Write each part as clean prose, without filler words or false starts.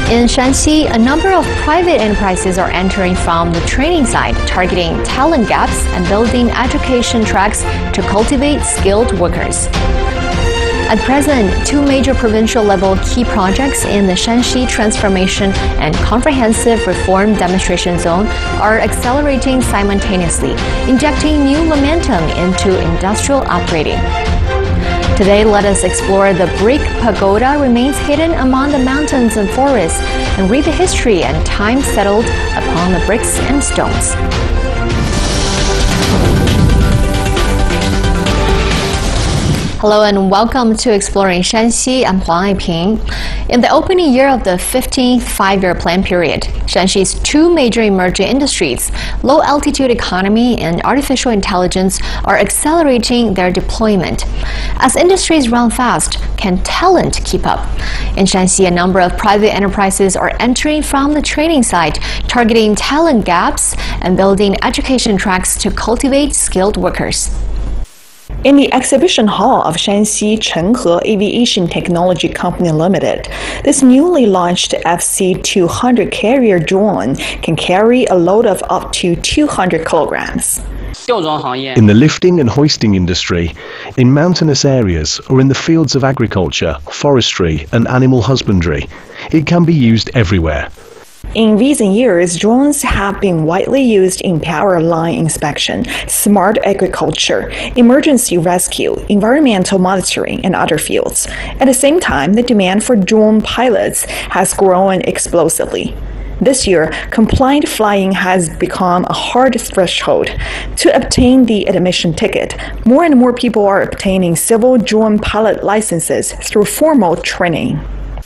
In Shanxi, a number of private enterprises are entering from the training side, targeting talent gaps and building education tracks to cultivate skilled workers. At present, two major provincial-level key projects in the Shanxi Transformation and Comprehensive Reform Demonstration Zone are accelerating simultaneously, injecting new momentum into industrial upgrading. Today, let us explore the brick pagoda remains hidden among the mountains and forests and read the history and time settled upon the bricks and stones. Hello and welcome to Exploring Shanxi. I'm Huang Aiping. In the opening year of the 15th five-year plan period, Shanxi's two major emerging industries, low-altitude economy and artificial intelligence, are accelerating their deployment. As industries run fast, can talent keep up? In Shanxi, a number of private enterprises are entering from the training side, targeting talent gaps and building education tracks to cultivate skilled workers. In the exhibition hall of Shanxi Chenghe Aviation Technology Company Limited, this newly launched FC-200 carrier drone can carry a load of up to 200 kilograms. In the lifting and hoisting industry, in mountainous areas, or in the fields of agriculture, forestry, and animal husbandry, it can be used everywhere. In recent years, drones have been widely used in power line inspection, smart agriculture, emergency rescue, environmental monitoring, and other fields. At the same time, the demand for drone pilots has grown explosively. This year, compliant flying has become a hard threshold. To obtain the admission ticket, more and more people are obtaining civil drone pilot licenses through formal training.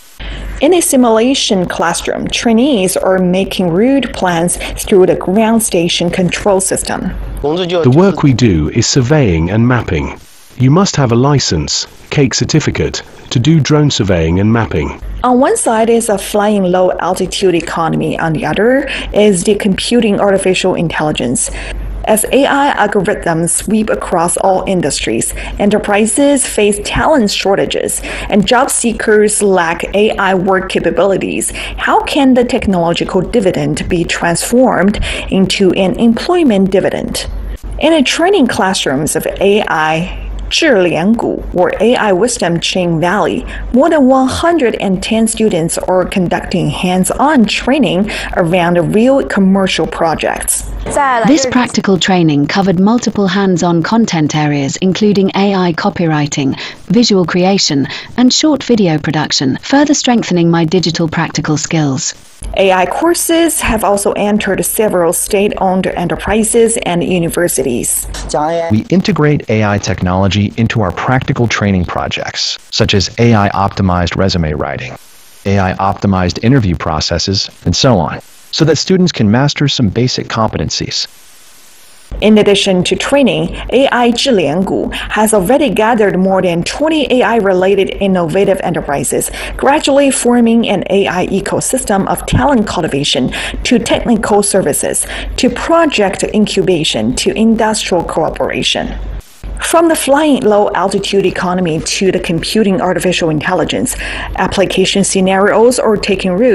In a simulation classroom, trainees are making route plans through the ground station control system. The work we do is surveying and mapping. You must have a license, CAKE certificate, to do drone surveying and mapping. On one side is a flying low-altitude economy, on the other is the computing artificial intelligence. As AI algorithms sweep across all industries, enterprises face talent shortages, and job seekers lack AI work capabilities. How can the technological dividend be transformed into an employment dividend? In the training classrooms of AI 智联谷 or AI Wisdom Chain Valley, more than 110 students are conducting hands-on training around real commercial projects. This practical training covered multiple hands-on content areas including AI copywriting, visual creation, and short video production, further strengthening my digital practical skills. AI courses have also entered several state-owned enterprises and universities. We integrate AI technology into our practical training projects, such as AI-optimized resume writing, AI-optimized interview processes, and so on, so that students can master some basic competencies. In addition to training, AI 智联谷 has already gathered more than 20 AI-related innovative enterprises, gradually forming an AI ecosystem of talent cultivation to technical services, to project incubation, to industrial cooperation. From the flying low-altitude economy to the computing artificial intelligence, application scenarios are taking root